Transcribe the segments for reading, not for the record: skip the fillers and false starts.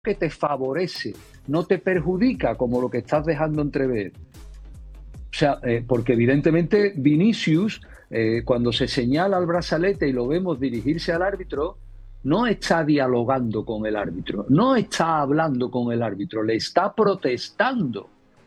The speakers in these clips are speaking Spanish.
que te favorece, no te perjudica como lo que estás dejando entrever. O sea, porque evidentemente Vinicius, cuando se señala al brazalete y lo vemos dirigirse al árbitro, no está dialogando con el árbitro, no está hablando con el árbitro, le está protestando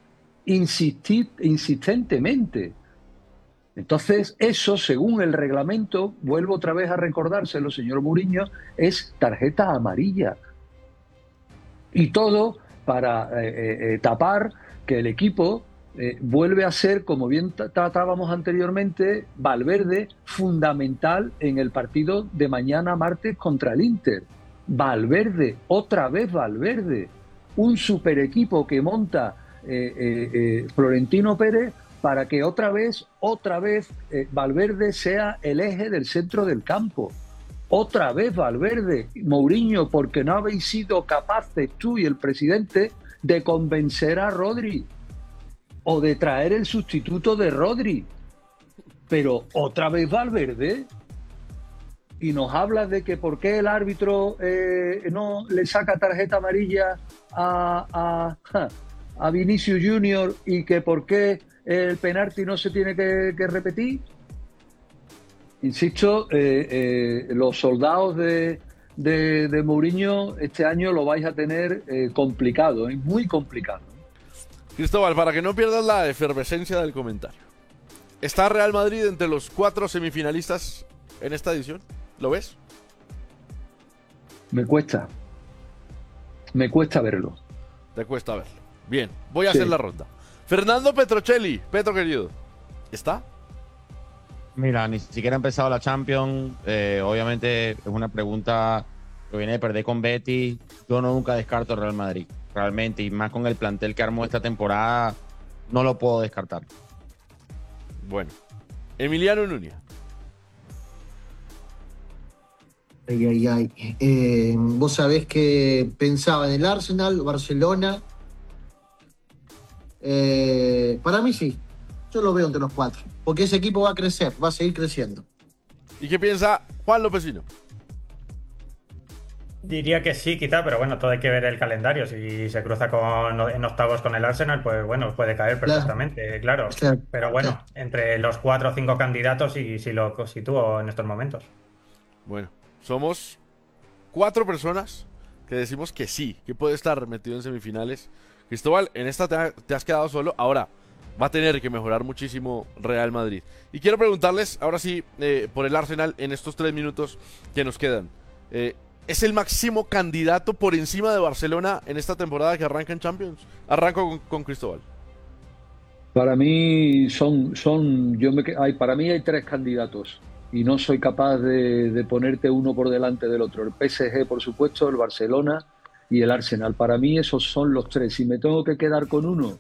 insistentemente. Entonces, eso, según el reglamento, vuelvo otra vez a recordárselo, señor Mourinho, es tarjeta amarilla. Y todo para tapar que el equipo vuelve a ser, como bien tratábamos anteriormente, Valverde fundamental en el partido de mañana martes contra el Inter. Valverde, otra vez Valverde, un super equipo que monta Florentino Pérez para que otra vez Valverde sea el eje del centro del campo. Otra vez Valverde, Mourinho, porque no habéis sido capaces tú y el presidente de convencer a Rodri o de traer el sustituto de Rodri. Pero otra vez Valverde, y nos hablas de que por qué el árbitro no le saca tarjeta amarilla a Vinicius Junior y que por qué el penalti no se tiene que repetir. Insisto, los soldados de Mourinho este año lo vais a tener complicado, muy complicado. Cristóbal, para que no pierdas la efervescencia del comentario, ¿está Real Madrid entre los 4 semifinalistas en esta edición? ¿Lo ves? Me cuesta verlo. Te cuesta verlo. Bien, voy a hacer la ronda. Fernando Petrocelli, Petro querido, ¿está? Mira, ni siquiera ha empezado la Champions. Obviamente es una pregunta que viene de perder con Betis. Yo nunca descarto el Real Madrid, realmente. Y más con el plantel que armó esta temporada, no lo puedo descartar. Bueno, Emiliano Núñez. Vos sabés que pensaba en el Arsenal, Barcelona. Para mí sí. Yo lo veo entre los 4. Porque ese equipo va a crecer, va a seguir creciendo. ¿Y qué piensa Juan Lopezino? Diría que sí, quizá, pero bueno, todo hay que ver el calendario. Si se cruza en octavos con el Arsenal, pues bueno, puede caer perfectamente, claro. Pero bueno, entre los 4 o 5 candidatos y si lo sitúo en estos momentos. Bueno, somos 4 personas que decimos que sí, que puede estar metido en semifinales. Cristóbal, en esta te has quedado solo. Ahora va a tener que mejorar muchísimo Real Madrid. Y quiero preguntarles, ahora sí, por el Arsenal en estos 3 minutos que nos quedan. ¿Es el máximo candidato por encima de Barcelona en esta temporada que arranca en Champions? Arranco con Cristóbal. Para mí para mí hay 3 candidatos y no soy capaz de ponerte uno por delante del otro. El PSG, por supuesto, el Barcelona y el Arsenal. Para mí esos son los 3. Si me tengo que quedar con uno,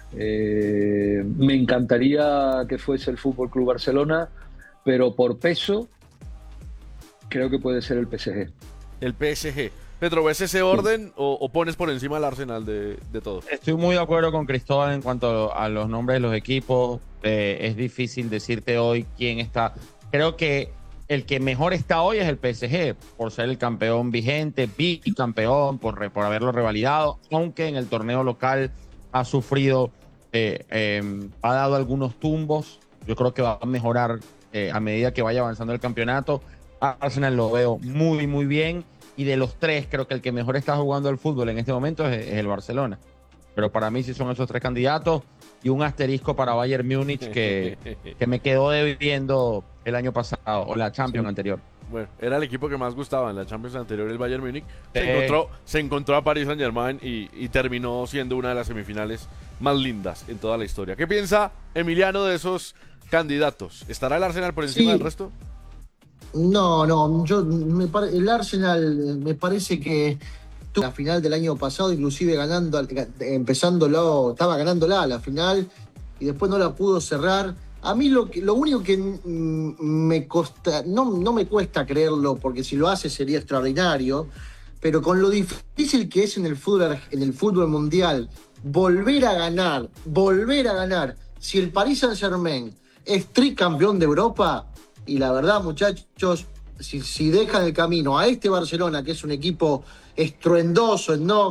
me encantaría que fuese el Fútbol Club Barcelona, pero por peso creo que puede ser el PSG. El PSG. Pedro, ¿ves ese orden o pones por encima al Arsenal de todo? Estoy muy de acuerdo con Cristóbal en cuanto a los nombres de los equipos. Es difícil decirte hoy quién está. Creo que el que mejor está hoy es el PSG, por ser el campeón vigente, bicampeón, por haberlo revalidado, aunque en el torneo local ha sufrido, ha dado algunos tumbos. Yo creo que va a mejorar a medida que vaya avanzando el campeonato. Arsenal lo veo muy, muy bien. Y de los 3, creo que el que mejor está jugando el fútbol en este momento es el Barcelona. Pero para mí sí son esos 3 candidatos. Y un asterisco para Bayern Múnich que me quedó debiendo el año pasado, o la Champions anterior. Bueno, era el equipo que más gustaba en la Champions anterior, el Bayern Múnich. Se encontró a Paris Saint-Germain y terminó siendo una de las semifinales más lindas en toda la historia. ¿Qué piensa Emiliano de esos candidatos? ¿Estará el Arsenal por encima del resto? No, el Arsenal me parece que la final del año pasado, inclusive estaba ganándola la final y después no la pudo cerrar. A mí lo único que me cuesta, no me cuesta creerlo, porque si lo hace sería extraordinario, pero con lo difícil que es en el fútbol mundial volver a ganar, si el Paris Saint-Germain es tricampeón de Europa. Y la verdad, muchachos, si dejan el camino a este Barcelona, que es un equipo estruendoso en